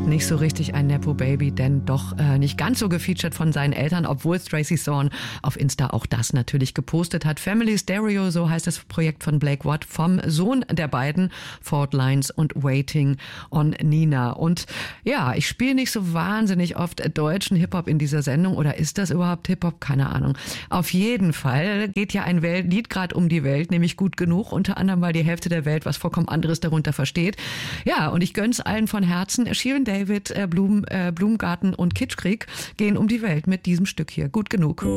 Nicht so richtig ein Nepo-Baby, denn doch nicht ganz so gefeatured von seinen Eltern, obwohl Tracy Thorn auf Insta auch das natürlich gepostet hat. Family Stereo, so heißt das Projekt von Blake Watt, vom Sohn der beiden, Fault Lines und Waiting on Nina. Und ja, ich spiele nicht so wahnsinnig oft deutschen Hip-Hop in dieser Sendung, oder ist das überhaupt Hip-Hop? Keine Ahnung. Auf jeden Fall geht ja ein Lied gerade um die Welt, nämlich Gut genug, unter anderem, weil die Hälfte der Welt was vollkommen anderes darunter versteht. Ja, und ich gönn's allen von Herzen. Shirin David, Blumengarten und Kitschkrieg gehen um die Welt mit diesem Stück hier. Gut genug.